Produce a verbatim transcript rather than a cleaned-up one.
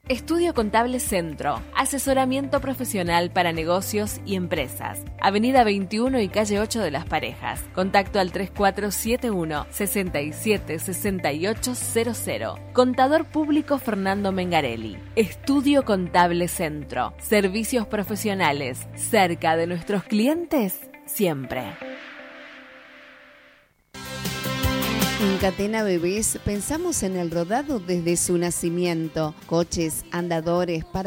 Estudio Contable Centro, asesoramiento profesional para negocios y empresas. Avenida veintiuno y calle ocho de Las Parejas. Contacto al tres cuatro siete uno, seis siete seis ocho cero cero. Contador Público Fernando Mengarelli. Estudio Contable Centro. Servicios profesionales cerca de nuestros clientes siempre. En Catena Bebés pensamos en el rodado desde su nacimiento. Coches, andadores, para